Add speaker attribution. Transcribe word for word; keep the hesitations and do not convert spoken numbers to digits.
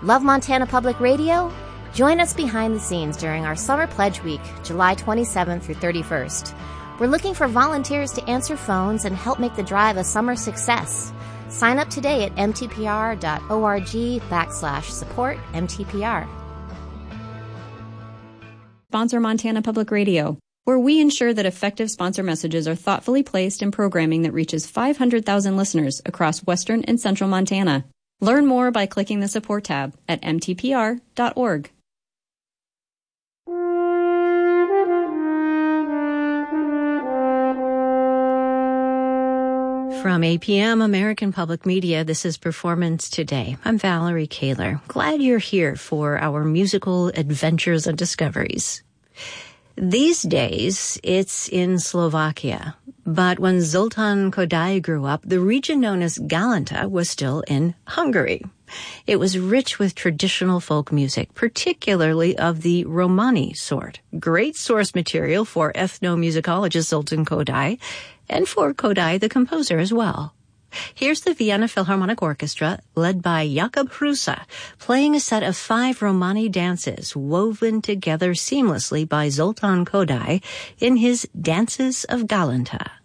Speaker 1: Love Montana Public Radio? Join us behind the scenes during our Summer Pledge Week, July twenty-seventh through thirty-first. We're looking for volunteers to answer phones and help make the drive a summer success. Sign up today at mtpr.org backslash support MTPR.
Speaker 2: Sponsor Montana Public Radio, where we ensure that effective sponsor messages are thoughtfully placed in programming that reaches five hundred thousand listeners across western and central Montana. Learn more by clicking the support tab at m t p r dot org.
Speaker 3: From A P M American Public Media, this is Performance Today. I'm Valerie Kaler. Glad you're here for our musical adventures and discoveries. These days, it's in Slovakia. But when Zoltan Kodály grew up, the region known as Galanta was still in Hungary. It was rich with traditional folk music, particularly of the Romani sort. Great source material for ethnomusicologist Zoltan Kodály, and for Kodály the composer as well. Here's the Vienna Philharmonic Orchestra, led by Jakub Hrusa, playing a set of five Romani dances woven together seamlessly by Zoltan Kodály in his Dances of Galanta.